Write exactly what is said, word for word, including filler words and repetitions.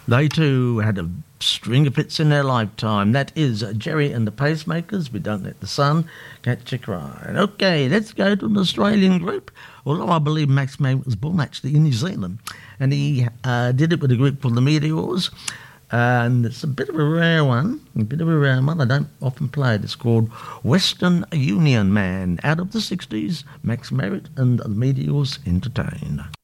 They too had a string of hits in their lifetime. That is Jerry and the Pacemakers. We Don't Let the Sun Catch You Crying. Okay, let's go to an Australian group. Although I believe Max May was born actually in New Zealand, and he uh, did it with a group called the Meteors. And it's a bit of a rare one, a bit of a rare one. I don't often play it. It's called Western Union Man. Out of the sixties, Max Merritt and the Meteors entertain.